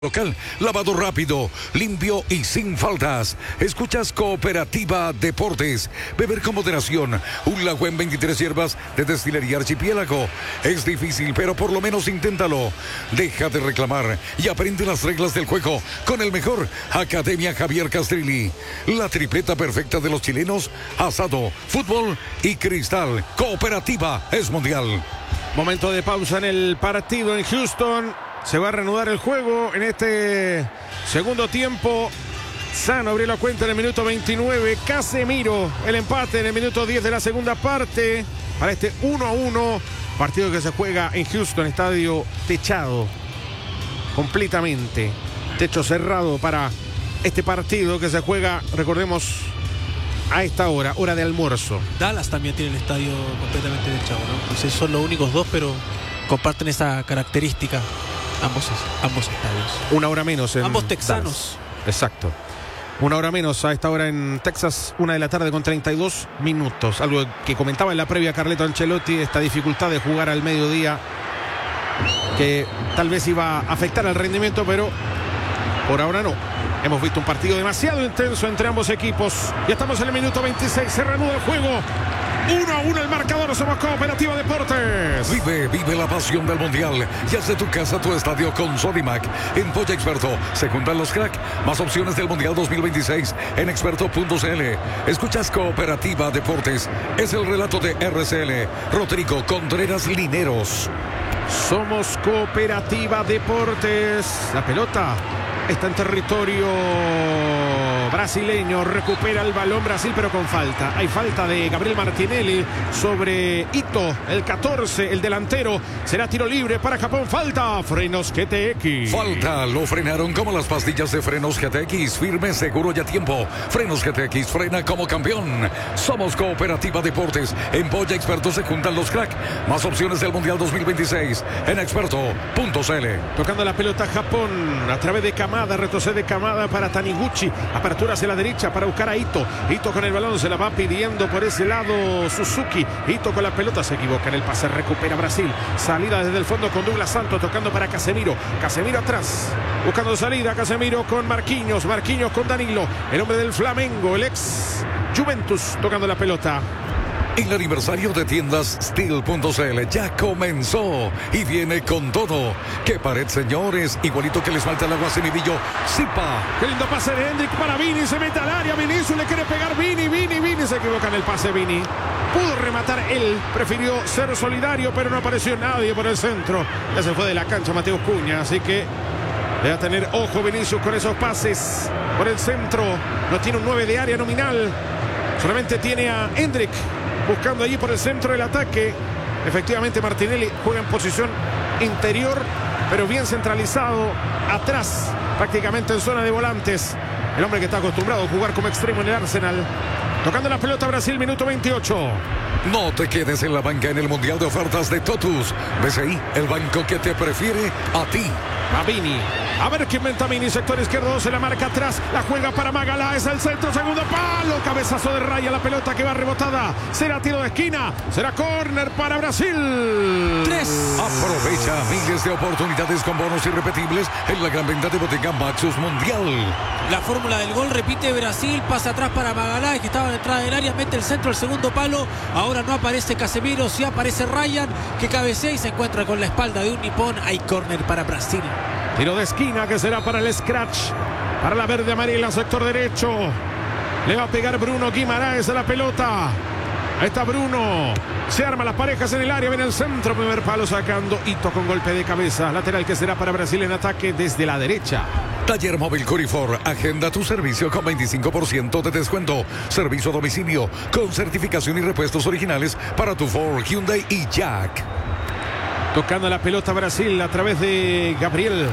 Local, lavado rápido, limpio y sin faltas. Escuchas Cooperativa Deportes. Beber con moderación. Un Lagüen 23 hierbas de Destilería Archipiélago. Es difícil, pero por lo menos inténtalo. Deja de reclamar y aprende las reglas del juego con el mejor. Academia Javier Castrilli. La tripleta perfecta de los chilenos. Asado, fútbol y cristal. Cooperativa es mundial. Momento de pausa en el partido en Houston. Se va a reanudar el juego en este segundo tiempo. Sano abrió la cuenta en el minuto 29. Casemiro el empate en el minuto 10 de la segunda parte. Para este 1-1. Partido que se juega en Houston. Estadio techado. Completamente. Techo cerrado para este partido que se juega, recordemos, a esta hora. Hora de almuerzo. Dallas también tiene el estadio completamente techado, ¿no? No sé si son los únicos dos, pero comparten esa característica. Ambos estadios. Una hora menos en ambos texanos. Dallas. Exacto. Una hora menos a esta hora en Texas, 1 de la tarde con 32 minutos. Algo que comentaba en la previa Carleto Ancelotti, esta dificultad de jugar al mediodía, que tal vez iba a afectar al rendimiento, pero por ahora no. Hemos visto un partido demasiado intenso entre ambos equipos. Ya estamos en el minuto 26, se reanuda el juego. 1-1 el marcador, somos Cooperativa Deportes. Vive la pasión del mundial y haz de tu casa tu estadio con Sodimac. En Polla Experto se juntan los crack. Más opciones del mundial 2026 en experto.cl. Escuchas Cooperativa Deportes. Es el relato de RCL. Rodrigo Contreras Lineros. Somos Cooperativa Deportes. La pelota está en territorio brasileño, recupera el balón Brasil, pero con falta. Hay falta de Gabriel Martinelli sobre Ito, el 14, el delantero. Será tiro libre para Japón. Falta. Frenos GTX. Falta. Lo frenaron como las pastillas de frenos GTX. Firme, seguro y a tiempo. Frenos GTX frena como campeón. Somos Cooperativa Deportes. En Polla Experto se juntan los crack. Más opciones del Mundial 2026 en experto.cl. Tocando la pelota Japón a través de Kamada. Retrocede Kamada para Taniguchi. Apertura hacia la derecha para buscar a Ito. Ito con el balón, se la va pidiendo por ese lado Suzuki. Ito con la pelota, se equivoca en el pase, recupera Brasil. Salida desde el fondo con Douglas Santos, tocando para Casemiro. Casemiro atrás, buscando salida. Casemiro con Marquinhos. Marquinhos con Danilo, el hombre del Flamengo, el ex Juventus, tocando la pelota. El aniversario de tiendas Steel.cl ya comenzó y viene con todo. ¡Qué pared, señores! Igualito que les falta el agua a Semidillo. ¡Zipa! ¡Qué lindo pase de Hendrik para Vini! Se mete al área. Vinicius le quiere pegar. Vini. Se equivoca en el pase Vini. Pudo rematar él. Prefirió ser solidario, pero no apareció nadie por el centro. Ya se fue de la cancha Mateo Cunha. Así que debe tener ojo Vinicius con esos pases por el centro. No tiene un 9 de área nominal. Solamente tiene a Hendrik buscando allí por el centro del ataque. Efectivamente Martinelli juega en posición interior, pero bien centralizado atrás, prácticamente en zona de volantes. El hombre que está acostumbrado a jugar como extremo en el Arsenal. Tocando la pelota Brasil, minuto 28. No te quedes en la banca en el Mundial de Ofertas de Totus. BCI, el banco que te prefiere a ti. A Vini. A ver qué inventa Vini. Sector izquierdo, se la marca atrás. La juega para Magalhães. El centro, segundo palo. Cabezazo de raya. La pelota que va rebotada. Será tiro de esquina. Será córner para Brasil. 3. Aprovecha miles de oportunidades con bonos irrepetibles en la gran venta de Bottega Maxus Mundial. La fórmula del gol repite Brasil. Pasa atrás para Magalhães, que estaba en la entrada del área. Mete el centro, el segundo palo. Ahora no aparece Casemiro. Sí aparece Ryan, que cabecea y se encuentra con la espalda de un nipón. Hay córner para Brasil. Tiro de esquina que será para el scratch. Para la verde amarilla, sector derecho. Le va a pegar Bruno Guimaraes a la pelota. Ahí está Bruno. Se arman las parejas en el área. Viene el centro. Primer palo sacando Ito con golpe de cabeza. Lateral que será para Brasil en ataque desde la derecha. Taller Móvil Corifor. Agenda tu servicio con 25% de descuento. Servicio a domicilio con certificación y repuestos originales para tu Ford, Hyundai y Jack. Tocando la pelota Brasil a través de Gabriel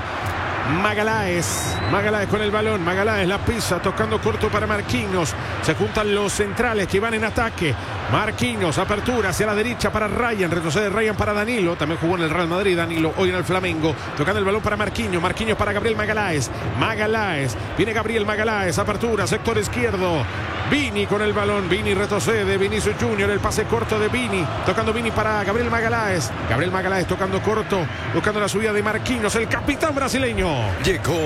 Magalhães. Magalhães con el balón. Magalhães la pisa, tocando corto para Marquinhos. Se juntan los centrales que van en ataque. Marquinhos, apertura hacia la derecha para Ryan. Retrocede Ryan para Danilo. También jugó en el Real Madrid Danilo, hoy en el Flamengo. Tocando el balón para Marquinhos. Marquinhos para Gabriel Magalhães. Magalhães. Viene Gabriel Magalhães. Apertura, sector izquierdo. Vini con el balón. Vini retrocede. Vinicius Junior. El pase corto de Vini. Tocando Vini para Gabriel Magalhães. Gabriel Magalhães tocando corto. Buscando la subida de Marquinhos, el capitán brasileño. Llegó